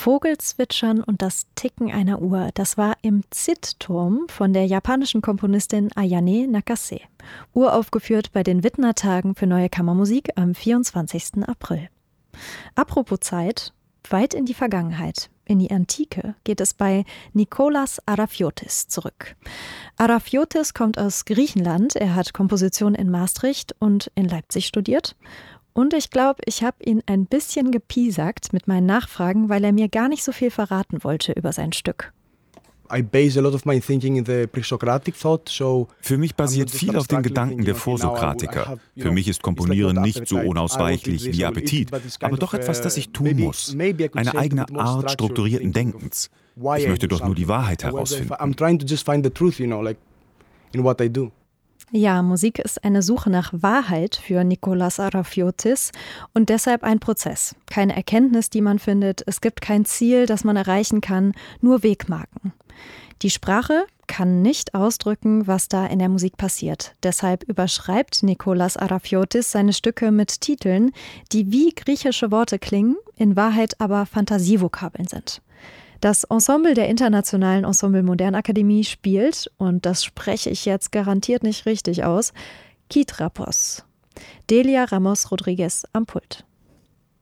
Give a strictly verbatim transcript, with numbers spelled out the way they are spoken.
Vogelzwitschern und das Ticken einer Uhr, das war im Zit-Turm von der japanischen Komponistin Ayane Nakase. Uraufgeführt bei den Widner-Tagen für Neue Kammermusik am vierundzwanzigsten April. Apropos Zeit, weit in die Vergangenheit, in die Antike, geht es bei Nikolas Arafiotis zurück. Arafiotis kommt aus Griechenland, er hat Komposition in Maastricht und in Leipzig studiert. Und ich glaube, ich habe ihn ein bisschen gepiesackt mit meinen Nachfragen, weil er mir gar nicht so viel verraten wollte über sein Stück. Für mich basiert viel auf den Gedanken der Vorsokratiker. Für mich ist Komponieren nicht so unausweichlich wie Appetit, aber doch etwas, das ich tun muss. Eine eigene Art strukturierten Denkens. Ich möchte doch nur die Wahrheit herausfinden. Ja, Musik ist eine Suche nach Wahrheit für Nikolas Arafiotis und deshalb ein Prozess. Keine Erkenntnis, die man findet, es gibt kein Ziel, das man erreichen kann, nur Wegmarken. Die Sprache kann nicht ausdrücken, was da in der Musik passiert. Deshalb überschreibt Nikolas Arafiotis seine Stücke mit Titeln, die wie griechische Worte klingen, in Wahrheit aber Fantasievokabeln sind. Das Ensemble der Internationalen Ensemble Modernakademie spielt, und das spreche ich jetzt garantiert nicht richtig aus, Kytrapos. Delia Ramos Rodriguez am Pult.